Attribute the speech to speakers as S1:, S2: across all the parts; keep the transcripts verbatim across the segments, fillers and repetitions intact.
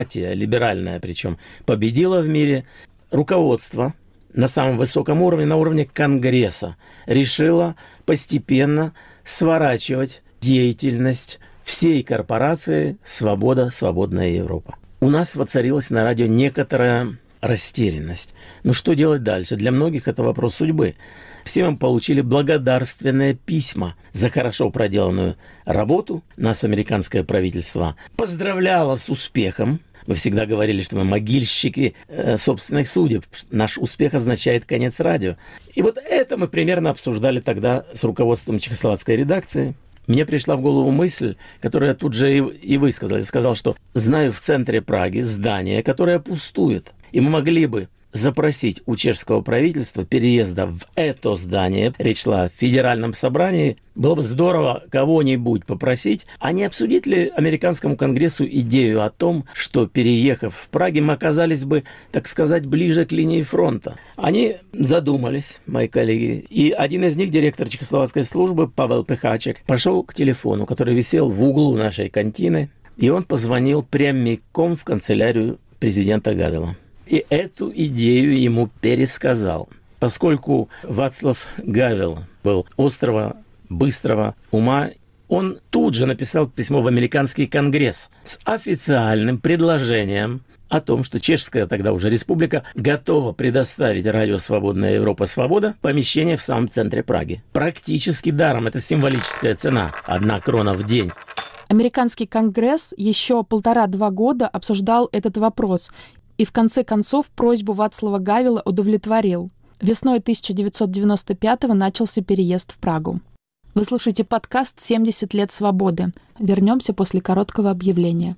S1: либеральная причем, победила в мире. Руководство на самом высоком уровне, на уровне Конгресса, решило постепенно сворачивать деятельность всей корпорации «Свобода, свободная Европа». У нас воцарилась на радио некоторая растерянность. Ну что делать дальше? Для многих это вопрос судьбы. Все мы получили благодарственные письма за хорошо проделанную работу. Нас американское правительство поздравляло с успехом. Мы всегда говорили, что мы могильщики э, собственных судеб. Наш успех означает конец радио. И вот это мы примерно обсуждали тогда с руководством чехословацкой редакции. Мне пришла в голову мысль, которую я тут же и, и высказал. Я сказал, что знаю в центре Праги здание, которое пустует. И мы могли бы запросить у чешского правительства переезда в это здание. Речь шла о федеральном собрании. Было бы здорово кого-нибудь попросить, а не обсудить ли американскому конгрессу идею о том, что, переехав в Праге, мы оказались бы, так сказать, ближе к линии фронта. Они задумались, мои коллеги, и один из них, директор чехословацкой службы Павел Пехачек, пошел к телефону, который висел в углу нашей кантины, и он позвонил прямиком в канцелярию президента Гавела. И эту идею ему пересказал. Поскольку Вацлав Гавел был острого, быстрого ума, он тут же написал письмо в американский конгресс с официальным предложением о том, что чешская тогда уже республика готова предоставить радио «Свободная Европа, Свобода» помещение в самом центре Праги. Практически даром. Это символическая цена. Одна крона в день.
S2: Американский конгресс еще полтора-два года обсуждал этот вопрос и в конце концов просьбу Вацлава Гавела удовлетворил. Весной тысяча девятьсот девяносто пятого начался переезд в Прагу. Вы слушаете подкаст «семьдесят лет свободы». Вернемся после короткого объявления.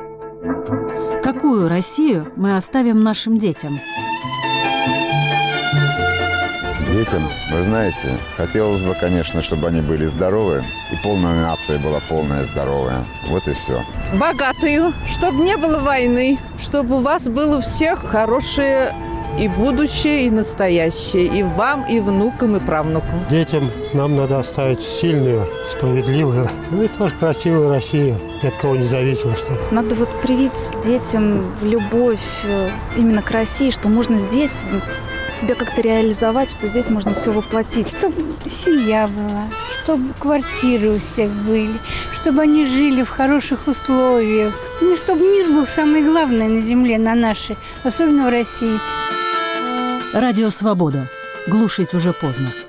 S3: Какую Россию мы оставим нашим детям?
S4: Детям, вы знаете, хотелось бы, конечно, чтобы они были здоровы, и полная нация была полная здоровая. Вот и все.
S5: Богатую, чтобы не было войны, чтобы у вас было всех хорошее и будущее, и настоящее, и вам, и внукам, и правнукам.
S6: Детям нам надо оставить сильную, справедливую, ну и тоже красивую Россию, ни от кого не зависимо. Чтобы...
S7: Надо вот привить детям любовь именно к России, что можно здесь себя как-то реализовать, что здесь можно все воплотить.
S8: Чтобы семья была, чтобы квартиры у всех были, чтобы они жили в хороших условиях. Ну, чтобы мир был самое главное на земле, на нашей, особенно в России.
S3: Радио «Свобода». Глушить уже поздно.